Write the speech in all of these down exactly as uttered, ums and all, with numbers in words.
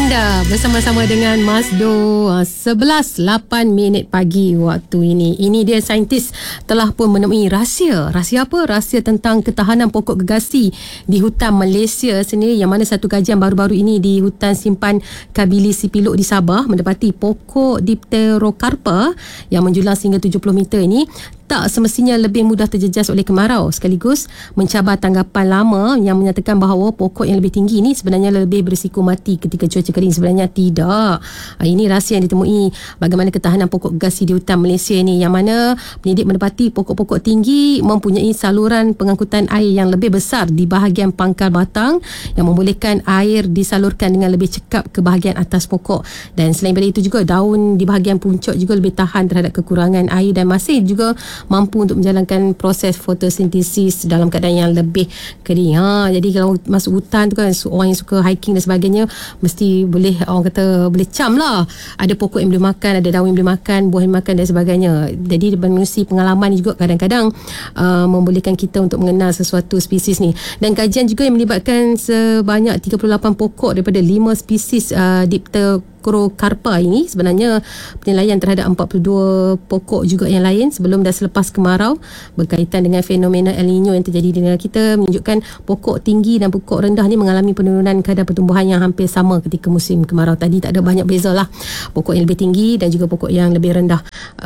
anda bersama-sama dengan Masdo. Sebelas lapan minit pagi waktu ini. Ini dia saintis telah pun menemui rahsia. Rahsia apa? Rahsia tentang ketahanan pokok gergasi di hutan Malaysia sendiri, yang mana satu kajian baru-baru ini di hutan simpan Kabili Sipiluk di Sabah mendapati pokok Dipterocarpa yang menjulang sehingga tujuh puluh meter ini tak semestinya lebih mudah terjejas oleh kemarau, sekaligus mencabar tanggapan lama yang menyatakan bahawa pokok yang lebih tinggi ini sebenarnya lebih berisiko mati ketika cuaca kering. Sebenarnya tidak. Ini rahsia yang ditemui bagaimana ketahanan pokok gergasi di hutan Malaysia ini, yang mana penyidik mendapati pokok-pokok tinggi mempunyai saluran pengangkutan air yang lebih besar di bahagian pangkal batang yang membolehkan air disalurkan dengan lebih cekap ke bahagian atas pokok. Dan selain daripada itu juga, daun di bahagian puncak juga lebih tahan terhadap kekurangan air dan masih juga mampu untuk menjalankan proses fotosintesis dalam keadaan yang lebih kering. Ha, jadi kalau masuk hutan tu kan, orang yang suka hiking dan sebagainya mesti boleh, orang kata boleh cam lah. Ada pokok yang boleh makan, ada daun yang boleh makan, buah yang makan dan sebagainya. Jadi menerusi pengalaman juga kadang-kadang uh, membolehkan kita untuk mengenal sesuatu spesies ni. Dan kajian juga yang melibatkan sebanyak tiga puluh lapan pokok daripada lima spesies uh, Dipterocarpa ini, sebenarnya penilaian terhadap empat puluh dua pokok juga yang lain sebelum dan selepas kemarau berkaitan dengan fenomena El Nino yang terjadi di negara kita menunjukkan pokok tinggi dan pokok rendah ni mengalami penurunan kadar pertumbuhan yang hampir sama ketika musim kemarau tadi. Tak ada banyak beza lah. Pokok yang lebih tinggi dan juga pokok yang lebih rendah,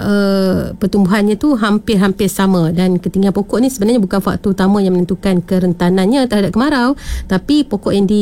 uh, pertumbuhannya tu hampir-hampir sama. Dan ketinggian pokok ni sebenarnya bukan faktor utama yang menentukan kerentanannya terhadap kemarau, tapi pokok yang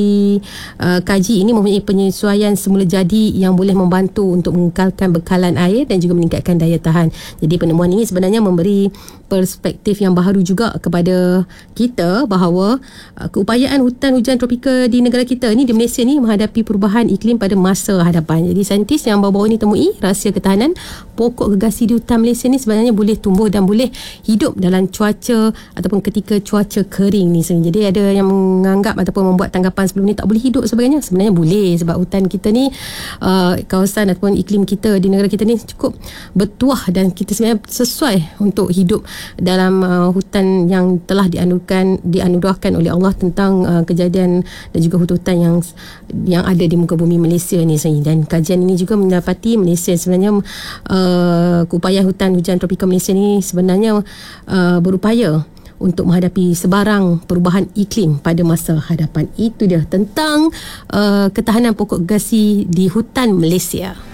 dikaji uh, ini mempunyai penyesuaian semula jadi yang boleh membantu untuk mengekalkan bekalan air dan juga meningkatkan daya tahan. Jadi penemuan ini sebenarnya memberi perspektif yang baharu juga kepada kita bahawa uh, keupayaan hutan hujan tropika di negara kita ni, di Malaysia ni, menghadapi perubahan iklim pada masa hadapan. Jadi saintis yang baru-baru ni temui rahsia ketahanan pokok gergasi di hutan Malaysia ni sebenarnya boleh tumbuh dan boleh hidup dalam cuaca ataupun ketika cuaca kering ni. Jadi ada yang menganggap ataupun membuat tanggapan sebelum ni tak boleh hidup sebagainya. Sebenarnya boleh, sebab hutan kita ni, uh, kawasan ataupun iklim kita di negara kita ni cukup bertuah dan kita sebenarnya sesuai untuk hidup dalam uh, hutan yang telah dianugerahkan dianugerahkan oleh Allah tentang uh, kejadian dan juga hutan yang yang ada di muka bumi Malaysia ni. Dan kajian ini juga mendapati Malaysia sebenarnya uh, keupayaan hutan hujan tropika Malaysia ni sebenarnya uh, berupaya untuk menghadapi sebarang perubahan iklim pada masa hadapan. Itu dia tentang uh, ketahanan pokok gergasi di hutan Malaysia.